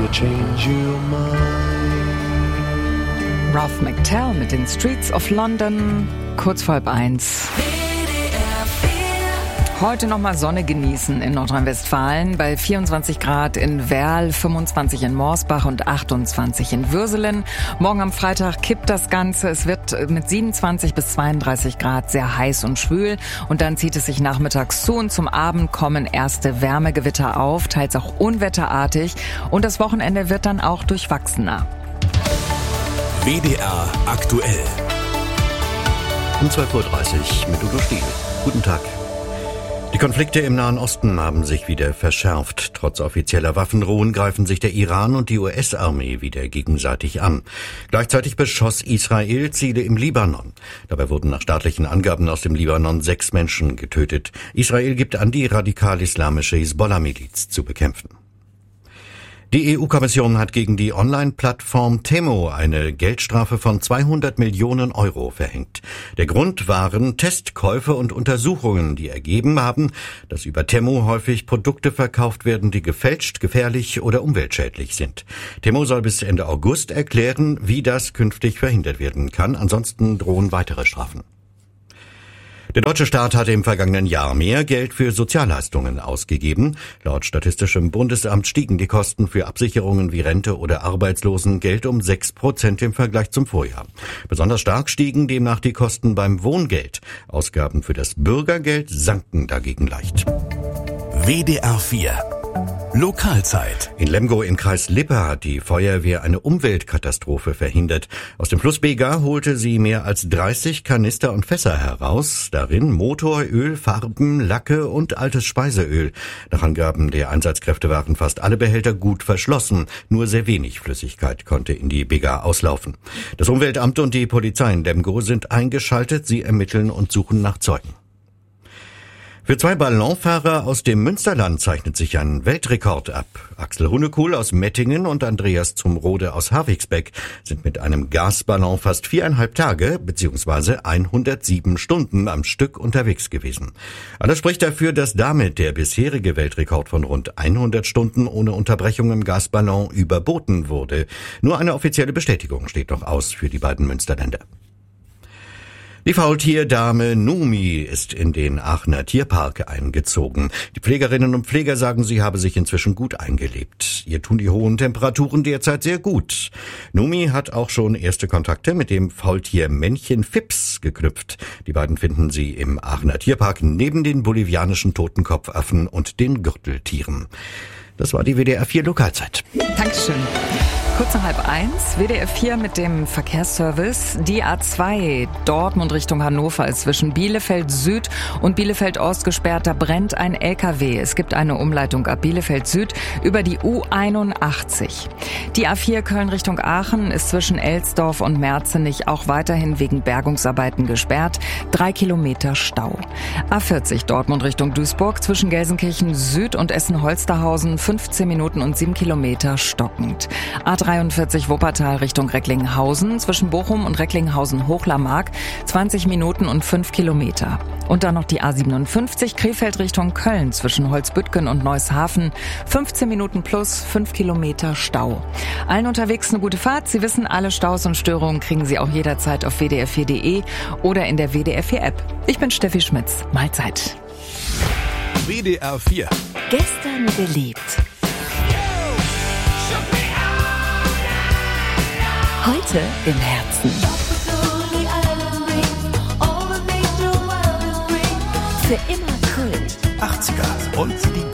change your mind. Ralph McTell mit den Streets of London, kurz vor 1:30. Heute nochmal Sonne genießen in Nordrhein-Westfalen bei 24 Grad in Werl, 25 in Morsbach und 28 in Würselen. Morgen am Freitag kippt das Ganze. Es wird mit 27 bis 32 Grad sehr heiß und schwül. Und dann zieht es sich nachmittags zu und zum Abend kommen erste Wärmegewitter auf, teils auch unwetterartig. Und das Wochenende wird dann auch durchwachsener. WDR aktuell. Um 12:30 Uhr mit Udo Stiel. Guten Tag. Die Konflikte im Nahen Osten haben sich wieder verschärft. Trotz offizieller Waffenruhen greifen sich der Iran und die US-Armee wieder gegenseitig an. Gleichzeitig beschoss Israel Ziele im Libanon. Dabei wurden nach staatlichen Angaben aus dem Libanon 6 Menschen getötet. Israel gibt an, die radikal-islamische Hisbollah-Miliz zu bekämpfen. Die EU-Kommission hat gegen die Online-Plattform Temu eine Geldstrafe von 200 Millionen Euro verhängt. Der Grund waren Testkäufe und Untersuchungen, die ergeben haben, dass über Temu häufig Produkte verkauft werden, die gefälscht, gefährlich oder umweltschädlich sind. Temu soll bis Ende August erklären, wie das künftig verhindert werden kann. Ansonsten drohen weitere Strafen. Der deutsche Staat hatte im vergangenen Jahr mehr Geld für Sozialleistungen ausgegeben. Laut Statistischem Bundesamt stiegen die Kosten für Absicherungen wie Rente oder Arbeitslosengeld um 6% im Vergleich zum Vorjahr. Besonders stark stiegen demnach die Kosten beim Wohngeld. Ausgaben für das Bürgergeld sanken dagegen leicht. WDR 4 Lokalzeit. In Lemgo im Kreis Lippe hat die Feuerwehr eine Umweltkatastrophe verhindert. Aus dem Fluss Bega holte sie mehr als 30 Kanister und Fässer heraus. Darin Motoröl, Farben, Lacke und altes Speiseöl. Nach Angaben der Einsatzkräfte waren fast alle Behälter gut verschlossen. Nur sehr wenig Flüssigkeit konnte in die Bega auslaufen. Das Umweltamt und die Polizei in Lemgo sind eingeschaltet. Sie ermitteln und suchen nach Zeugen. Für 2 Ballonfahrer aus dem Münsterland zeichnet sich ein Weltrekord ab. Axel Hunnekuhl aus Mettingen und Andreas Zumrode aus Harwigsbeck sind mit einem Gasballon fast 4,5 Tage bzw. 107 Stunden am Stück unterwegs gewesen. Alles spricht dafür, dass damit der bisherige Weltrekord von rund 100 Stunden ohne Unterbrechung im Gasballon überboten wurde. Nur eine offizielle Bestätigung steht noch aus für die beiden Münsterländer. Die Faultierdame Numi ist in den Aachener Tierpark eingezogen. Die Pflegerinnen und Pfleger sagen, sie habe sich inzwischen gut eingelebt. Ihr tun die hohen Temperaturen derzeit sehr gut. Numi hat auch schon erste Kontakte mit dem Faultiermännchen Fips geknüpft. Die beiden finden sie im Aachener Tierpark neben den bolivianischen Totenkopfaffen und den Gürteltieren. Das war die WDR 4 Lokalzeit. Dankeschön. Kurz nach 12:30, WDR 4 mit dem Verkehrsservice. Die A2 Dortmund Richtung Hannover ist zwischen Bielefeld Süd und Bielefeld Ost gesperrt. Da brennt ein LKW. Es gibt eine Umleitung ab Bielefeld Süd über die U81. Die A4 Köln Richtung Aachen ist zwischen Elsdorf und Merzenich auch weiterhin wegen Bergungsarbeiten gesperrt. 3 Kilometer Stau. A40 Dortmund Richtung Duisburg zwischen Gelsenkirchen Süd und Essen-Holsterhausen 15 Minuten und 7 Kilometer stockend. A43 Wuppertal Richtung Recklinghausen zwischen Bochum und Recklinghausen-Hochlarmark 20 Minuten und 5 Kilometer. Und dann noch die A57 Krefeld Richtung Köln zwischen Holzbüttgen und Neushafen 15 Minuten plus 5 Kilometer Stau. Allen unterwegs eine gute Fahrt. Sie wissen, alle Staus und Störungen kriegen Sie auch jederzeit auf wdr4.de oder in der WDR 4 App. Ich bin Steffi Schmitz. Mahlzeit. WDR 4 Gestern gelebt. Heute im Herzen. Für immer Kult. 80er und die